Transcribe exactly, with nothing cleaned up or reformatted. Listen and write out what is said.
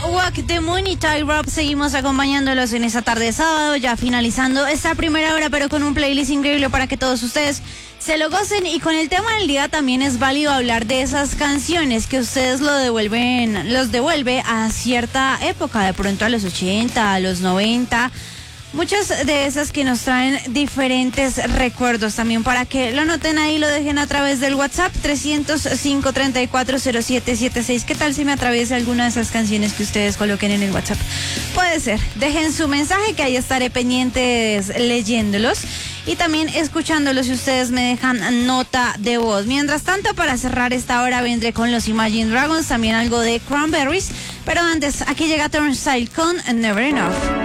Walk the Moon y Ty Rob. Seguimos acompañándolos en esta tarde de sábado, ya finalizando esta primera hora, pero con un playlist increíble para que todos ustedes se lo gocen. Y con el tema del día también es válido hablar de esas canciones que ustedes lo devuelven, los devuelve a cierta época, de pronto a los ochenta, a los noventa. Muchas de esas que nos traen diferentes recuerdos también, para que lo noten ahí, lo dejen a través del WhatsApp trescientos cinco, treinta y cuatro, cero siete siete seis. ¿Qué tal si me atraviesa alguna de esas canciones que ustedes coloquen en el WhatsApp? Puede ser, dejen su mensaje que ahí estaré pendientes leyéndolos y también escuchándolos si ustedes me dejan nota de voz. Mientras tanto, para cerrar esta hora vendré con los Imagine Dragons, también algo de Cranberries, pero antes aquí llega Turnstile con Never Enough.